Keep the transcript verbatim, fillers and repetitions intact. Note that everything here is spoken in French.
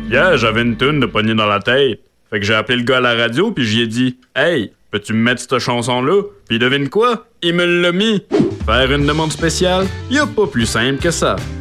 Hier, j'avais une toune de pogner dans la tête. Fait que j'ai appelé le gars à la radio puis j'y ai dit « Hey, peux-tu me mettre cette chanson-là? » Puis devine quoi? Il me l'a mis. Faire une demande spéciale? Y a pas plus simple que ça.